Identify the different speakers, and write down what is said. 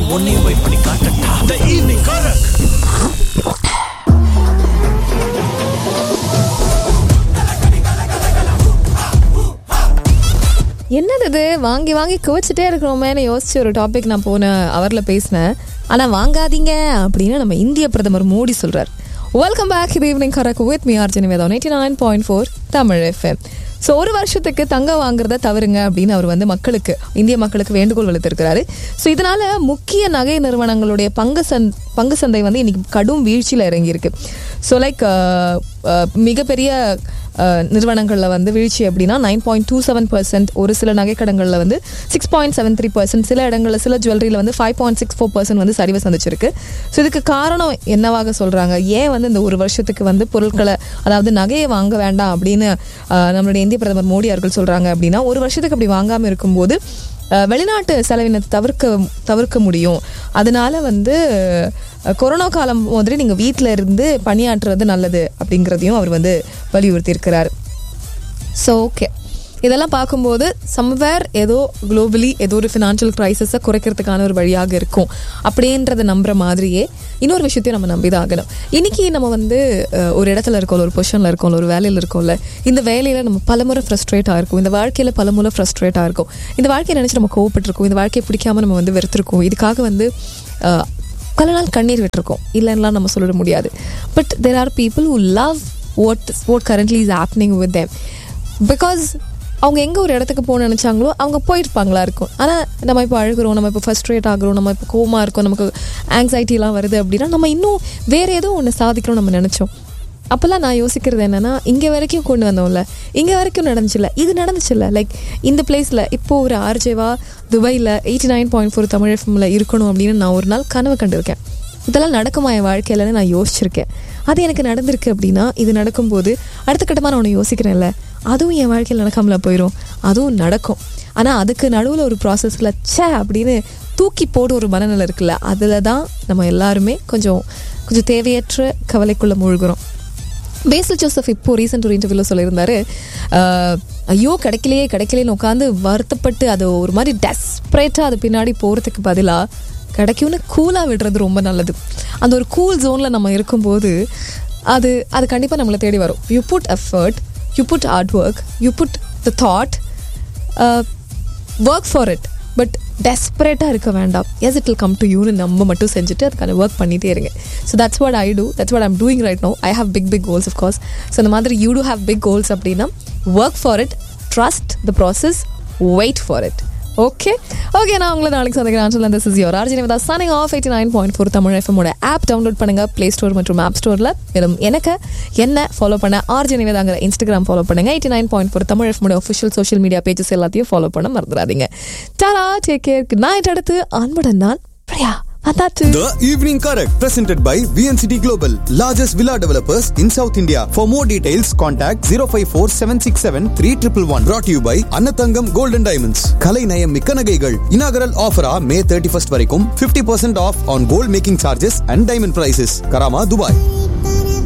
Speaker 1: உன்னையும் போய் பண்ணி காட்டட்டா. The evening Karak.
Speaker 2: என்னது வாங்கி வாங்கி குவிச்சிட்டே இருக்கிறோமேன்னு யோசிச்சு ஒரு டாபிக் நான் போன அவரில் பேசினேன். ஆனால் வாங்காதீங்க அப்படின்னு நம்ம இந்திய பிரதமர் மோடி சொல்கிறார். வெல்கம் பேக் இது evening Kharak with me RJ Nivetha 99.4 Tamil FM. So ஒரு வருஷத்துக்கு தங்கம் வாங்குறத தவறுங்க அப்படின்னு அவர் வந்து மக்களுக்கு, இந்திய மக்களுக்கு வேண்டுகோள் விடுத்திருக்கிறாரு. ஸோ இதனால முக்கிய நகை நிறுவனங்களுடைய பங்கு சந்தை வந்து இன்னைக்கு கடும் வீழ்ச்சியில் இறங்கியிருக்கு. ஸோ லைக் மிகப்பெரிய நிறுவனங்களில் வந்து வீழ்ச்சி அப்படின்னா 9.27%, ஒரு சில நகைக்கடங்களில் வந்து 6.73%, சில இடங்களில் சில ஜுவல்லரியில் வந்து 5.64% வந்து சரிவு சந்திச்சிருக்கு. ஸோ இதுக்கு காரணம் என்னவாக சொல்கிறாங்க, ஏன் வந்து இந்த ஒரு வருஷத்துக்கு வந்து பொருட்களை, அதாவது நகையை வாங்க வேண்டாம் அப்படின்னு நம்மளுடைய இந்திய பிரதமர் மோடி அவர்கள் சொல்கிறாங்க அப்படின்னா, ஒரு வருஷத்துக்கு அப்படி வாங்காமல் இருக்கும்போது வெளிநாட்டு செலவினத்தை தவிர்க்க முடியும். அதனால வந்து கொரோனா காலம் மாதிரி நீங்கள் வீட்டில் இருந்து பணியாற்றுறது நல்லது அப்படிங்கிறதையும் அவர் வந்து வலியுறுத்தியிருக்கிறார். ஸோ ஓகே, இதெல்லாம் பார்க்கும்போது சம்வேர் ஏதோ குளோபலி ஏதோ ஒரு ஃபினான்ஷியல் கிரைசிஸை குறைக்கிறதுக்கான ஒரு வழியாக இருக்கும் அப்படின்றத நம்புற மாதிரியே இன்னொரு விஷயத்தையும் நம்ம நம்பி தான் ஆகணும். இன்றைக்கி நம்ம வந்து ஒரு இடத்துல இருக்கோம், ஒரு பொசிஷனில் இருக்கோம், ஒரு வேலையில் இருக்கோம்ல, இந்த வேலையில் நம்ம பலமுறை ஃப்ரஸ்ட்ரேட்டாக இருக்கும், இந்த வாழ்க்கையில் பலமுறை ஃப்ரஸ்ட்ரேட்டாக இருக்கும், இந்த வாழ்க்கையை நினச்சி நம்ம கோவப்பட்டிருக்கோம், இந்த வாழ்க்கையை பிடிக்காமல் நம்ம வந்து வெறுத்திருக்கோம், இதுக்காக வந்து பல நாள் கண்ணீர் விட்டுருக்கோம், இல்லைன்னா நம்ம சொல்லிட முடியாது. But there are people who love what currently is happening with them, because அவங்க எங்கே ஒரு இடத்துக்கு போக நினச்சாங்களோ அவங்க போயிருப்பாங்களா இருக்கும். ஆனால் நம்ம இப்போ அழுகிறோம், நம்ம இப்போ ஃபர்ஸ்ட்ரேட் ஆகிறோம், நம்ம இப்போ கோவமாக இருக்கோம், நமக்கு ஆங்ஸைட்டிலாம் வருது அப்படின்னா நம்ம இன்னும் வேறு ஏதோ ஒன்று சாதிக்கணும் நம்ம நினச்சோம். அப்போல்லாம் நான் யோசிக்கிறது என்னென்னா, இங்கே வரைக்கும் கொண்டு வந்தோம்ல, இங்கே வரைக்கும் நடந்துச்சுல்ல, இது நடந்துச்சுல்ல, லைக் இந்த பிளேஸில் இப்போது ஒரு ஆர்ஜேவா துபாயில் 89.4 தமிழ் எஃப்எம்மில் இருக்கணும் அப்படின்னு நான் ஒரு நாள் கனவு கண்டிருக்கேன். இதெல்லாம் நடக்குமா என் வாழ்க்கையிலன்னு நான் யோசிச்சிருக்கேன். அது எனக்கு நடந்திருக்கு அப்படின்னா, இது நடக்கும்போது அடுத்த கட்டமாக நான் ஒன்று யோசிக்கிறேன்ல, அதுவும் என் வாழ்க்கையில் நடக்காமல போயிடும், அதுவும் நடக்கும். ஆனால் அதுக்கு நடுவில் ஒரு ப்ராசஸில் அப்படின்னு தூக்கி போடு ஒரு மனநிலை இருக்குல்ல, அதில் தான் நம்ம எல்லாருமே கொஞ்சம் தேவையற்ற கவலைக்குள்ளே மூழ்கிறோம். பேசில் ஜோசப் இப்போ ரீசெண்ட் ஒரு இன்டர்வியூவில் சொல்லியிருந்தாரு, ஐயோ கிடைக்கலையேன்னு உட்காந்து வருத்தப்பட்டு அது ஒரு மாதிரி டெஸ்பரேட்டாக அது பின்னாடி போகிறதுக்கு பதிலாக கிடைக்கும்னு கூலாக விடுறது ரொம்ப நல்லது. அந்த ஒரு கூல் ஜோனில் நம்ம இருக்கும்போது அது கண்டிப்பாக நம்மளை தேடி வரும். You put effort, you put hard work, you put the thought, work for it, but டெஸ்பரேட்டாக இருக்க வேண்டாம். S it will come to யூன்னு நம்ம மட்டும் செஞ்சுட்டு அதுக்கான ஒர்க் பண்ணிகிட்டே இருங்க. So that's what I two, that's what I'm doing right no. I have big goals of course. So இந்த மாதிரி you do have big goals அப்படின்னா work for it, trust the process, wait for it. Okay, நான் உங்களை நாளைக்கு சந்திக்கிறேன். This is your RJ Nivetha signing off. 89.4 Tamil எஃப்எம்மோட app download பண்ணுங்க play store மற்றும் app ஸ்டோரில். மேலும் என்ன ஃபாலோ பண்ண ஆர்ஜி நிவேதாங்கிற இன்ஸ்டாகிராம் ஃபாலோ பண்ணுங்க. 89.4 Tamil எஃப்எம்மோட official social media pages எல்லாத்தையும் ஃபாலோ பண்ண மறந்துடாதீங்க. Tata, take care, good night. அடுத்து அன்புடன் நான் Priya.
Speaker 3: The Evening Karak, presented by VNCT Global, largest villa developers in South India. For more details, contact 054-767-3111. Brought to you by Annathangam Gold and Diamonds. Kalai Nayam Mikka Nagaigal. Inaugural offer May 31st வரைக்கும் 50% off on gold making charges and diamond prices. Karama, Dubai.